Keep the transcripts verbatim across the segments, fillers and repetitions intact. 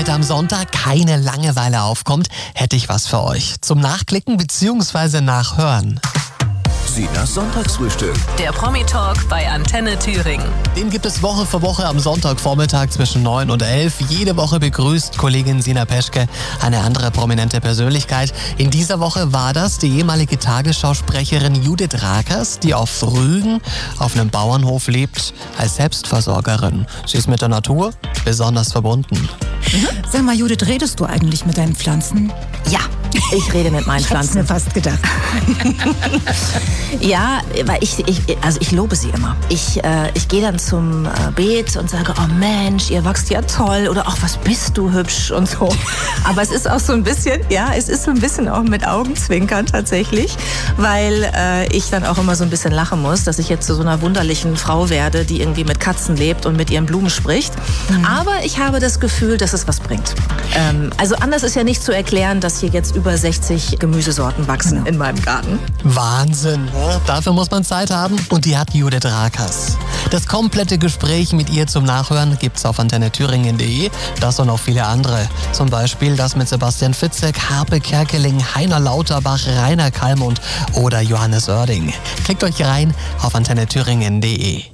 damit am Sonntag keine Langeweile aufkommt, hätte ich was für euch. Zum Nachklicken bzw. Nachhören. Sinas Sonntagsfrühstück. Der Promi-Talk bei Antenne Thüringen. Den gibt es Woche für Woche am Sonntagvormittag zwischen neun und elf. Jede Woche begrüßt Kollegin Sina Peschke eine andere prominente Persönlichkeit. In dieser Woche war das die ehemalige Tagesschausprecherin Judith Rakers, die auf Rügen auf einem Bauernhof lebt, als Selbstversorgerin. Sie ist mit der Natur besonders verbunden. Mhm. Sag mal, Judith, redest du eigentlich mit deinen Pflanzen? Ja, ich rede mit meinen Pflanzen. Ich hab's mir fast gedacht. Ja, weil ich, ich, also ich lobe sie immer. Ich, äh, ich gehe dann zum äh, Beet und sage, oh Mensch, ihr wachst ja toll. Oder ach, was bist du hübsch und so. Aber es ist auch so ein bisschen, ja, es ist so ein bisschen auch mit Augenzwinkern tatsächlich, weil äh, ich dann auch immer so ein bisschen lachen muss, dass ich jetzt zu so einer wunderlichen Frau werde, die irgendwie mit Katzen lebt und mit ihren Blumen spricht. Mhm. Aber ich habe das Gefühl, dass es was bringt. Ähm, also anders ist ja nicht zu erklären, dass hier jetzt über sechzig Gemüsesorten wachsen genau. in meinem Garten. Wahnsinn, ne? Dafür muss man Zeit haben und die hat Judith Rakers. Das komplette Gespräch mit ihr zum Nachhören gibt's auf antenne thüringen punkt de. Das und auch viele andere. Zum Beispiel das mit Sebastian Fitzek, Harpe Kerkeling, Heiner Lauterbach, Rainer Kallmund oder Johannes Oerding. Klickt euch rein auf antenne thüringen punkt de.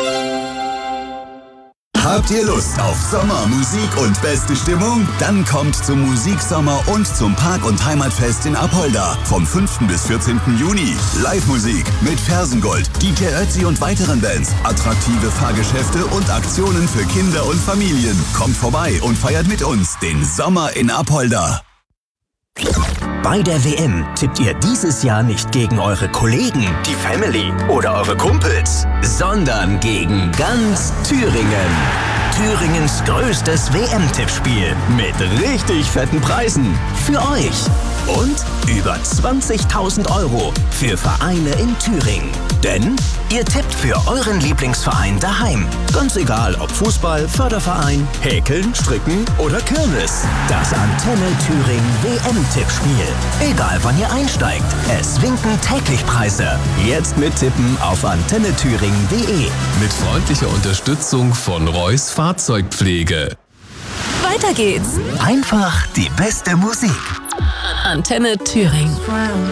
Habt ihr Lust auf Sommer, Musik und beste Stimmung? Dann kommt zum Musiksommer und zum Park- und Heimatfest in Apolda vom fünften bis vierzehnten Juni. Live-Musik mit Fersengold, D J Ötzi und weiteren Bands, attraktive Fahrgeschäfte und Aktionen für Kinder und Familien. Kommt vorbei und feiert mit uns den Sommer in Apolda. Bei der W M tippt ihr dieses Jahr nicht gegen eure Kollegen, die Family oder eure Kumpels, sondern gegen ganz Thüringen. Thüringens größtes W M-Tippspiel mit richtig fetten Preisen für euch. Und über zwanzigtausend Euro für Vereine in Thüringen. Denn ihr tippt für euren Lieblingsverein daheim. Ganz egal ob Fußball, Förderverein, Häkeln, Stricken oder Kirmes. Das Antenne Thüringen W M-Tippspiel. Egal wann ihr einsteigt, es winken täglich Preise. Jetzt mittippen auf antenne thüringen punkt de. Mit freundlicher Unterstützung von Reus Fahrzeugpflege. Weiter geht's. Einfach die beste Musik. Antenne Thüringen.